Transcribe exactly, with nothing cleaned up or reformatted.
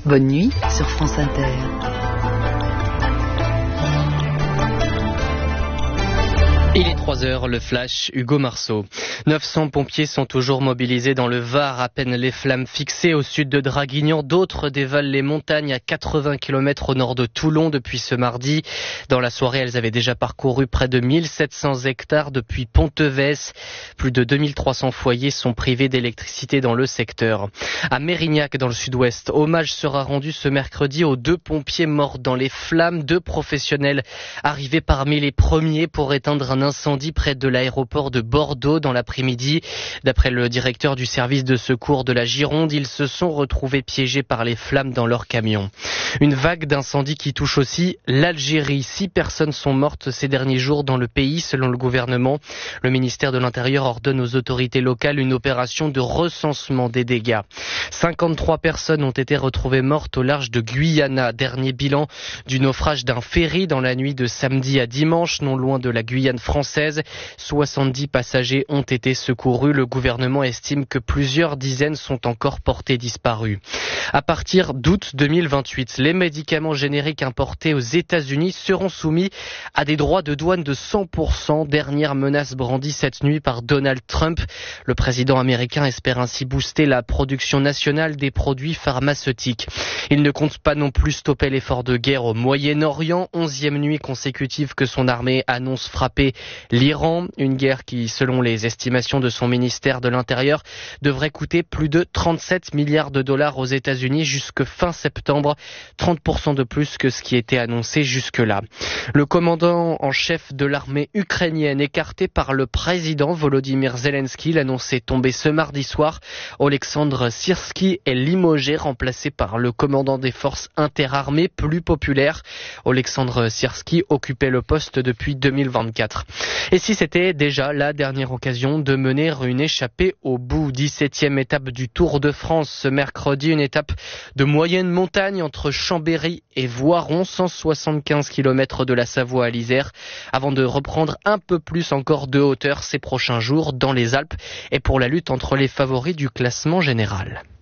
Bonne nuit sur France Inter. Il est trois heures, le flash, Hugo Marceau. neuf cents pompiers sont toujours mobilisés dans le Var, à peine les flammes fixées au sud de Draguignan. D'autres dévalent les montagnes à quatre-vingts kilomètres au nord de Toulon depuis ce mardi. Dans la soirée, elles avaient déjà parcouru près de mille sept cents hectares depuis Ponteves. Plus de deux mille trois cents foyers sont privés d'électricité dans le secteur. À Mérignac, dans le sud-ouest, hommage sera rendu ce mercredi aux deux pompiers morts dans les flammes. Deux professionnels arrivés parmi les premiers pour éteindre un incendie près de l'aéroport de Bordeaux dans l'après-midi. D'après le directeur du service de secours de la Gironde, ils se sont retrouvés piégés par les flammes dans leur camion. Une vague d'incendies qui touche aussi l'Algérie. Six personnes sont mortes ces derniers jours dans le pays, selon le gouvernement. Le ministère de l'Intérieur ordonne aux autorités locales une opération de recensement des dégâts. cinquante-trois personnes ont été retrouvées mortes au large de Guyana. Dernier bilan du naufrage d'un ferry dans la nuit de samedi à dimanche, non loin de la Guyane française. soixante-dix passagers ont été secourus. Le gouvernement estime que plusieurs dizaines sont encore portés disparus. À partir d'août deux mille vingt-huit, les médicaments génériques importés aux États-Unis seront soumis à des droits de douane de cent pour cent. Dernière menace brandie cette nuit par Donald Trump. Le président américain espère ainsi booster la production nationale des produits pharmaceutiques. Il ne compte pas non plus stopper l'effort de guerre au Moyen-Orient. Onzième nuit consécutive que son armée annonce frapper l'Iran. Une guerre qui, selon les estimations de son ministère de l'Intérieur, devrait coûter plus de trente-sept milliards de dollars aux États-Unis jusque fin septembre. trente pour cent de plus que ce qui était annoncé jusque-là. Le commandant en chef de l'armée ukrainienne, écarté par le président Volodymyr Zelensky, l'annonçait tombé ce mardi soir. Oleksandr Syrski est limogé, remplacé par le commandant des forces interarmées plus populaires. Oleksandr Syrski occupait le poste depuis deux mille vingt-quatre. Et si c'était déjà la dernière occasion de mener une échappée au bout, dix-septième étape du Tour de France ce mercredi, une étape de moyenne montagne entre Chambéry et Voiron, cent soixante-quinze kilomètres de la Savoie à l'Isère, avant de reprendre un peu plus encore de hauteur ces prochains jours dans les Alpes et pour la lutte entre les favoris du classement général.